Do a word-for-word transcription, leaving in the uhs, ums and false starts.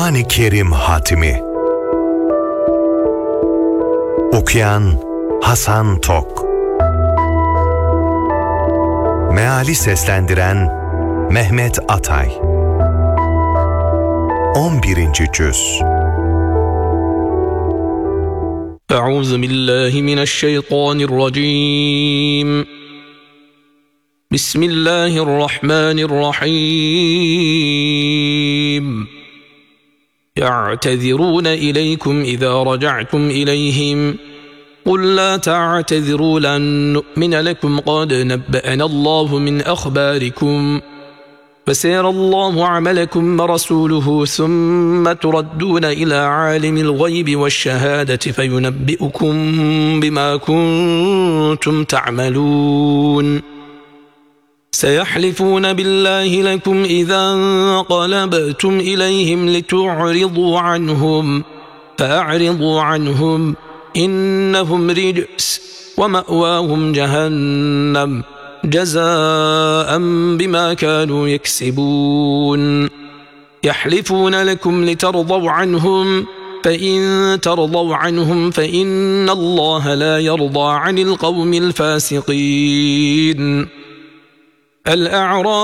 Kur'an-ı Kerim Hatimi. Okuyan Hasan Tok. Meali seslendiren Mehmet Atay. on birinci Cüz. Euzu billahi mineşşeytanirracim. Bismillahirrahmanirrahim. يعتذرون إليكم إذا رجعتم إليهم قل لا تعتذروا لن نؤمن لكم قد نبأنا الله من أخباركم فسيرى الله عملكم ورسوله ثم تردون إلى عالم الغيب والشهادة فينبئكم بما كنتم تعملون سيحلفون بالله لكم إذا انقلبتم إليهم لتعرضوا عنهم فأعرضوا عنهم إنهم رجس ومأواهم جهنم جزاء بما كانوا يكسبون يحلفون لكم لترضوا عنهم فإن ترضوا عنهم فإن الله لا يرضى عن القوم الفاسقين. الأعراف